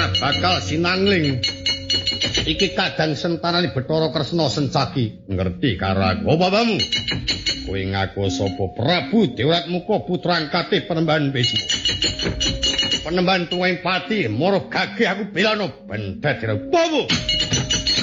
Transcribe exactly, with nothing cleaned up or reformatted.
ora bakal sinangling. Iki kadang sentarane Bathara Kresna Sencaki. Ngerti karo aku apa-apamu? Kowe ngaku sapa Prabu Dewatmuka putra angkate Penembahan Bisma. Penembahan tuwing pati mara gagih aku belana ben dadi Prabu.